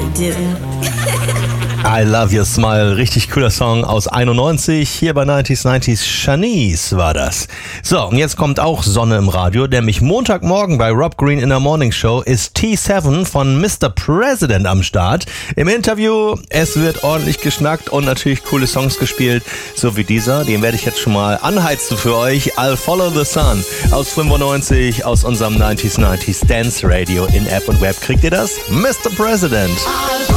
do. I Love Your Smile, richtig cooler Song aus 91, hier bei 90s. Shanice war das. So, und jetzt kommt auch Sonne im Radio, nämlich Montagmorgen bei Rob Green in der Morning Show ist T7 von Mr. President am Start. Im Interview, es wird ordentlich geschnackt und natürlich coole Songs gespielt, so wie dieser, den werde ich jetzt schon mal anheizen für euch. I'll Follow the Sun aus 95, aus unserem 90s Dance Radio in App und Web. Kriegt ihr das? Mr. President.